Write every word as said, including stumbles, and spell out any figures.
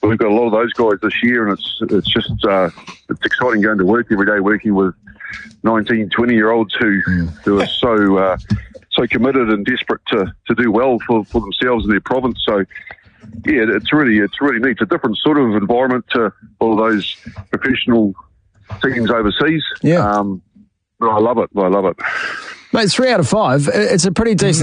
we've got a lot of those guys this year, and it's it's just uh, it's exciting going to work every day, working with nineteen, twenty year olds who mm. who are so uh, so committed and desperate to, to do well for, for themselves and their province. So yeah, it's really it's really neat. It's a different sort of environment to all those professional teams overseas. Yeah, um, but I love it. I love it. Mate, three out of five. It's a pretty decent